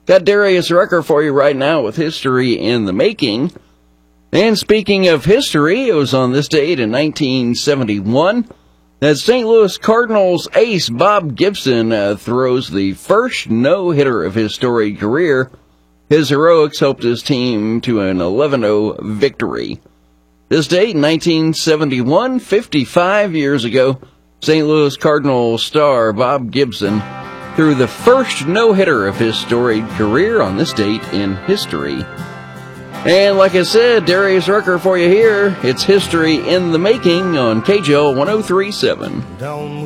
Got Darius Rucker for you right now with History in the Making. And speaking of history, it was on this date in 1971 that St. Louis Cardinals ace Bob Gibson throws the first no-hitter of his storied career. His heroics helped his team to an 11-0 victory. This date in 1971, 55 years ago, St. Louis Cardinals star Bob Gibson threw the first no-hitter of his storied career on this date in history. And like I said, Darius Rucker for you here. It's History in the Making on KJL 103.7.